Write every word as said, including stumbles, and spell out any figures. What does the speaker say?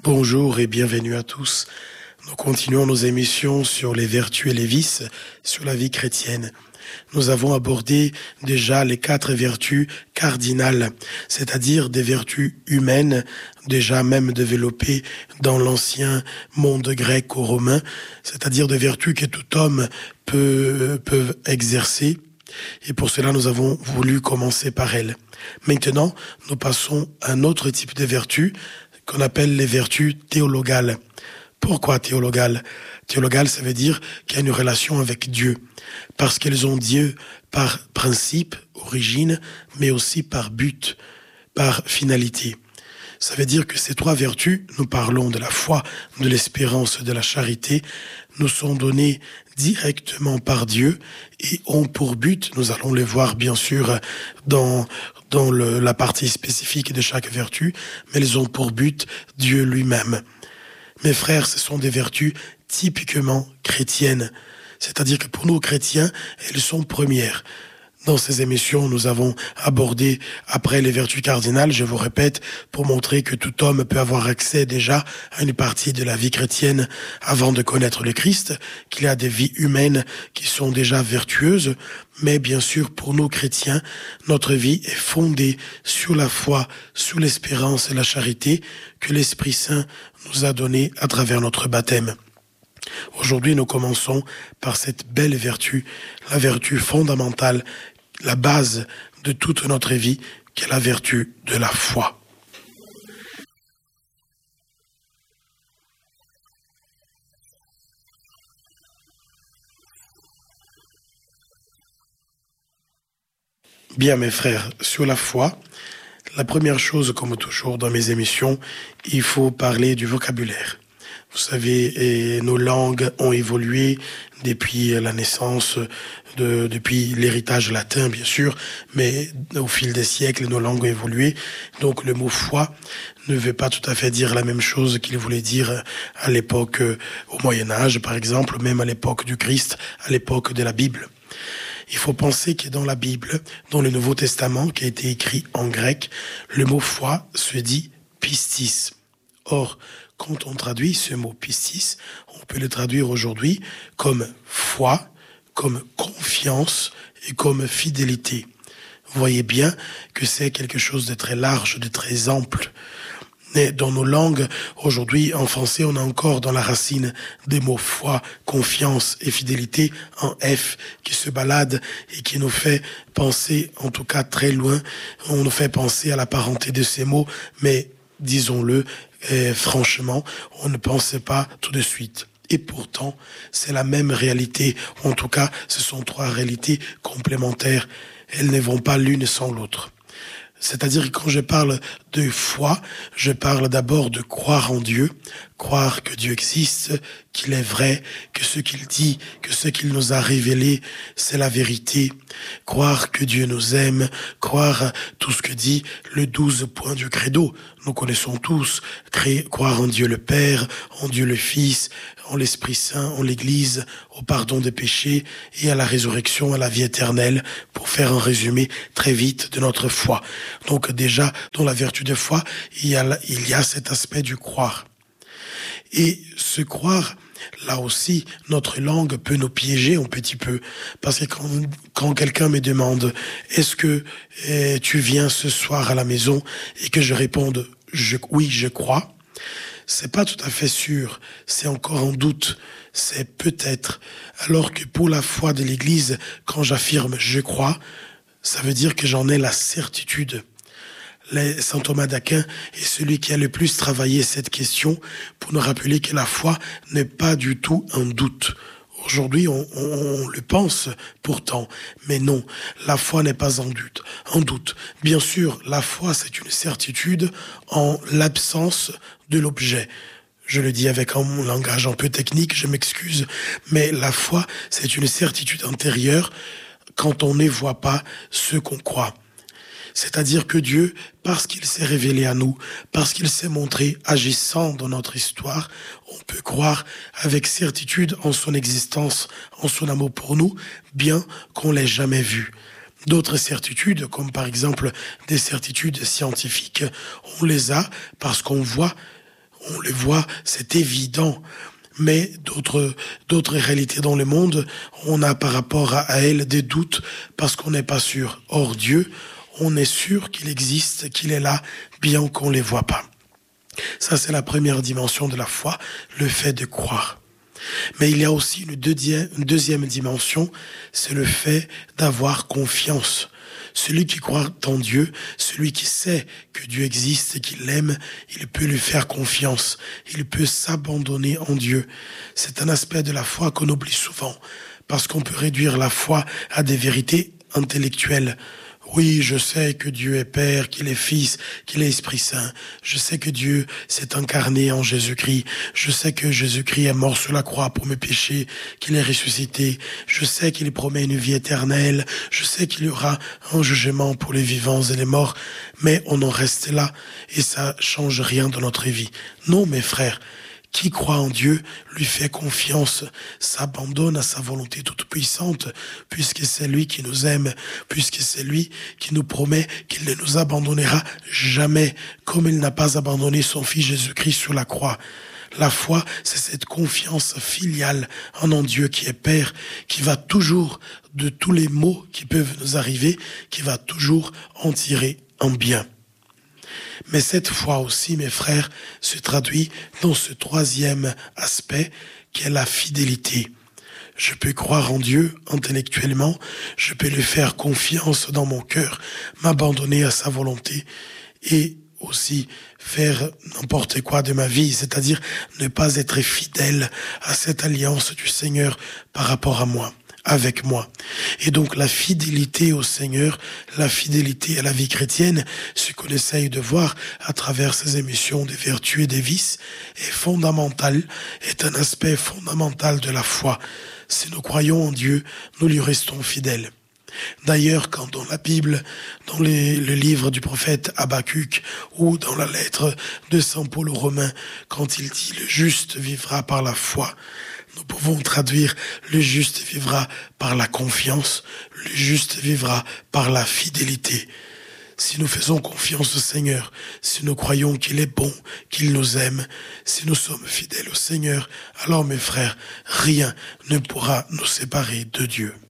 Bonjour et bienvenue à tous. Nous continuons nos émissions sur les vertus et les vices, sur la vie chrétienne. Nous avons abordé déjà les quatre vertus cardinales, c'est-à-dire des vertus humaines, déjà même développées dans l'ancien monde grec ou romain, c'est-à-dire des vertus que tout homme peut, peut exercer. Et pour cela, nous avons voulu commencer par elles. Maintenant, nous passons à un autre type de vertus qu'on appelle les vertus théologales. Pourquoi théologales? Théologales, ça veut dire qu'il y a une relation avec Dieu, parce qu'elles ont Dieu par principe, origine, mais aussi par but, par finalité. Ça veut dire que ces trois vertus, nous parlons de la foi, de l'espérance, de la charité, nous sont données directement par Dieu et ont pour but, nous allons les voir bien sûr dans, dans le, la partie spécifique de chaque vertu, mais elles ont pour but Dieu lui-même. Mes frères, ce sont des vertus typiquement chrétiennes. C'est-à-dire que pour nous chrétiens, elles sont premières. Dans ces émissions, nous avons abordé, après les vertus cardinales, je vous répète, pour montrer que tout homme peut avoir accès déjà à une partie de la vie chrétienne avant de connaître le Christ, qu'il y a des vies humaines qui sont déjà vertueuses, mais bien sûr, pour nous chrétiens, notre vie est fondée sur la foi, sur l'espérance et la charité que l'Esprit Saint nous a donnée à travers notre baptême. Aujourd'hui, nous commençons par cette belle vertu, la vertu fondamentale, la base de toute notre vie, qui est la vertu de la foi. Bien, mes frères, sur la foi, la première chose, comme toujours dans mes émissions, il faut parler du vocabulaire. Vous savez, et nos langues ont évolué depuis la naissance, de, depuis l'héritage latin, bien sûr, mais au fil des siècles, nos langues ont évolué. Donc le mot foi ne veut pas tout à fait dire la même chose qu'il voulait dire à l'époque, au Moyen-Âge, par exemple, même à l'époque du Christ, à l'époque de la Bible. Il faut penser que dans la Bible, dans le Nouveau Testament, qui a été écrit en grec, le mot foi se dit pistis. Or, quand on traduit ce mot pistis, on peut le traduire aujourd'hui comme foi, comme confiance et comme fidélité. Vous voyez bien que c'est quelque chose de très large, de très ample. Mais dans nos langues, aujourd'hui, en français, on a encore dans la racine des mots foi, confiance et fidélité en F qui se balade et qui nous fait penser, en tout cas très loin, on nous fait penser à la parenté de ces mots, mais disons-le, et franchement, on ne pensait pas tout de suite. Et pourtant, c'est la même réalité. En tout cas, ce sont trois réalités complémentaires. Elles ne vont pas l'une sans l'autre. C'est-à-dire que quand je parle de foi, je parle d'abord de croire en Dieu, croire que Dieu existe, qu'il est vrai, que ce qu'il dit, que ce qu'il nous a révélé, c'est la vérité, croire que Dieu nous aime, croire tout ce que dit le douze points du credo. Nous connaissons tous, croire en Dieu le Père, en Dieu le Fils, en l'Esprit Saint, en l'Église, au pardon des péchés et à la résurrection, à la vie éternelle, pour faire un résumé très vite de notre foi. Donc déjà, dans la vertu de foi, il y a, il y a cet aspect du croire. Et ce croire, là aussi, notre langue peut nous piéger un petit peu. Parce que quand, quand quelqu'un me demande « Est-ce que eh, tu viens ce soir à la maison ?» et que je réponde je, « Oui, je crois », c'est pas tout à fait sûr, c'est encore en doute, c'est peut-être. Alors que pour la foi de l'Église, quand j'affirme « je crois », ça veut dire que j'en ai la certitude. Saint Thomas d'Aquin est celui qui a le plus travaillé cette question pour nous rappeler que la foi n'est pas du tout un doute. Aujourd'hui, on, on, on le pense pourtant, mais non, la foi n'est pas en doute. En doute. Bien sûr, la foi, c'est une certitude en l'absence de l'objet. Je le dis avec un langage un peu technique, je m'excuse, mais la foi, c'est une certitude intérieure quand on ne voit pas ce qu'on croit. C'est-à-dire que Dieu, parce qu'il s'est révélé à nous, parce qu'il s'est montré agissant dans notre histoire, on peut croire avec certitude en son existence, en son amour pour nous, bien qu'on l'ait jamais vu. D'autres certitudes, comme par exemple des certitudes scientifiques, on les a parce qu'on voit, on le voit, c'est évident. Mais d'autres d'autres réalités dans le monde, on a par rapport à, à elles des doutes parce qu'on n'est pas sûr. Or Dieu, on est sûr qu'il existe, qu'il est là, bien qu'on ne les voit pas. Ça, c'est la première dimension de la foi, le fait de croire. Mais il y a aussi une deuxième, une deuxième dimension, c'est le fait d'avoir confiance. Celui qui croit en Dieu, celui qui sait que Dieu existe et qu'il l'aime, il peut lui faire confiance. Il peut s'abandonner en Dieu. C'est un aspect de la foi qu'on oublie souvent, parce qu'on peut réduire la foi à des vérités intellectuelles. Oui, je sais que Dieu est Père, qu'il est Fils, qu'il est Esprit Saint. Je sais que Dieu s'est incarné en Jésus-Christ. Je sais que Jésus-Christ est mort sur la croix pour mes péchés, qu'il est ressuscité. Je sais qu'il promet une vie éternelle. Je sais qu'il y aura un jugement pour les vivants et les morts. Mais on en reste là et ça change rien dans notre vie. Non, mes frères. Qui croit en Dieu lui fait confiance, s'abandonne à sa volonté toute puissante, puisque c'est lui qui nous aime, puisque c'est lui qui nous promet qu'il ne nous abandonnera jamais, comme il n'a pas abandonné son Fils Jésus-Christ sur la croix. La foi, c'est cette confiance filiale en un Dieu qui est Père, qui va toujours, de tous les maux qui peuvent nous arriver, qui va toujours en tirer un bien. Mais cette foi aussi, mes frères, se traduit dans ce troisième aspect qu'est la fidélité. Je peux croire en Dieu intellectuellement, je peux lui faire confiance dans mon cœur, m'abandonner à sa volonté et aussi faire n'importe quoi de ma vie, c'est-à-dire ne pas être fidèle à cette alliance du Seigneur par rapport à moi, avec moi. Et donc la fidélité au Seigneur, la fidélité à la vie chrétienne, ce qu'on essaye de voir à travers ces émissions des vertus et des vices, est fondamental, est un aspect fondamental de la foi. Si nous croyons en Dieu, nous lui restons fidèles. D'ailleurs, quand dans la Bible, dans les, le livre du prophète Habakkuk ou dans la lettre de Saint Paul aux Romains, quand il dit « le juste vivra par la foi », nous pouvons traduire « le juste vivra par la confiance »,« le juste vivra par la fidélité ». Si nous faisons confiance au Seigneur, si nous croyons qu'il est bon, qu'il nous aime, si nous sommes fidèles au Seigneur, alors mes frères, rien ne pourra nous séparer de Dieu.